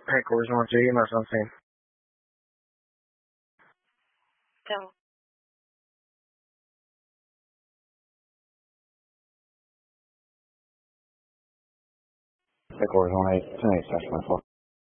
correspond to you or something. Então, Correspond to 2, that's my fault.